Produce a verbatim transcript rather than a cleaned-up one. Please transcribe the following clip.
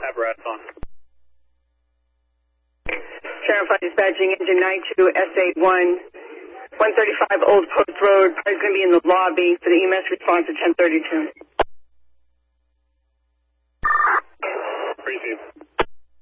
apparatus on. Sharon five dispatching engine nine two S eight one, one thirty-five Old Post Road. Party's going to be in the lobby for the E M S response at ten thirty-two. Appreciate it.